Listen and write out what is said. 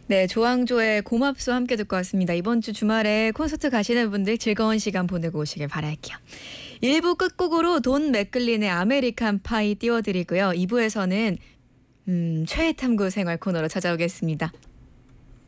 네, 조항조의 고맙소 함께 듣고 왔습니다. 이번 주 주말에 콘서트 가시는 분들 즐거운 시간 보내고 오시길 바랄게요. 1부 끝곡으로 돈 맥클린의 아메리칸 파이 띄워드리고요. 2부에서는 최애탐구 생활 코너로 찾아오겠습니다.